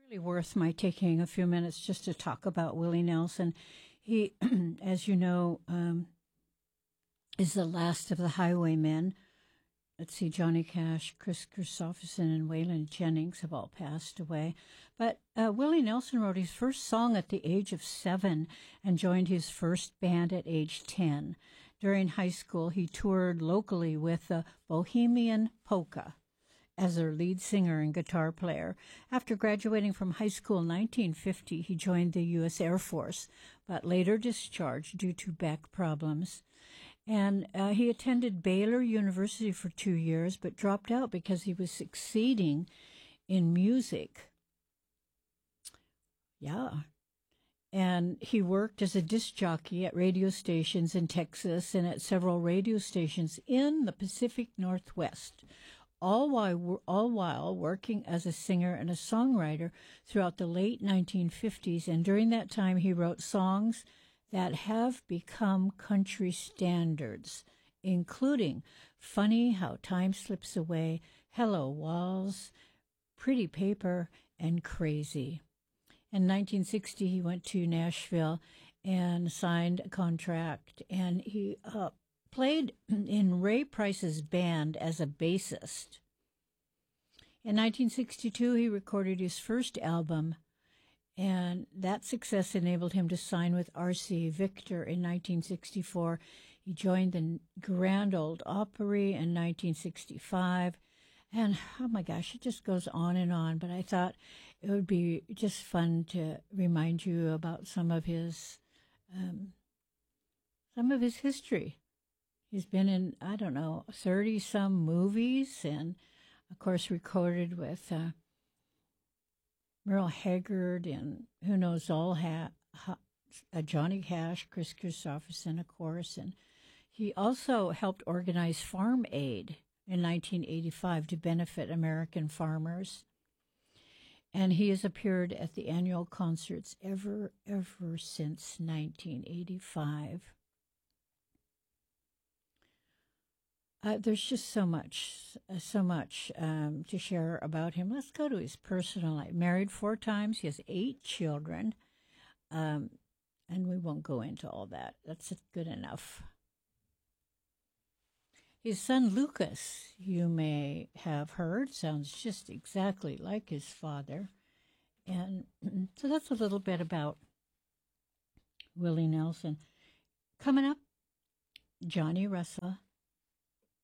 Really worth my taking a few minutes just to talk about Willie Nelson. He, as you know, is the last of the Highwaymen. Let's see, Johnny Cash, Chris Christopherson, and Waylon Jennings have all passed away. But Willie Nelson wrote his first song at the age of 7 and joined his first band at age 10. During high school, he toured locally with the Bohemian Polka as their lead singer and guitar player. After graduating from high school in 1950, he joined the U.S. Air Force, but later discharged due to back problems. And he attended Baylor University for 2 years, but dropped out because he was succeeding in music. Yeah. And he worked as a disc jockey at radio stations in Texas and at several radio stations in the Pacific Northwest, all while working as a singer and a songwriter throughout the late 1950s. And during that time, he wrote songs that have become country standards, including Funny How Time Slips Away, Hello Walls, Pretty Paper, and Crazy. In 1960, he went to Nashville and signed a contract, and he played in Ray Price's band as a bassist. In 1962, he recorded his first album, and that success enabled him to sign with R.C. Victor in 1964. He joined the Grand Ole Opry in 1965. And, oh my gosh, it just goes on and on. But I thought it would be just fun to remind you about some of his history. He's been in, 30-some movies, and, of course, recorded with Merle Haggard and who knows all, Johnny Cash, Chris Christopherson, of course. And he also helped organize Farm Aid in 1985 to benefit American farmers. And he has appeared at the annual concerts ever since 1985. There's just so much to share about him. Let's go to his personal life. Married 4 times. He has 8 children. And we won't go into all that. That's good enough. His son Lucas, you may have heard, sounds just exactly like his father. And so that's a little bit about Willie Nelson. Coming up, Johnny Russell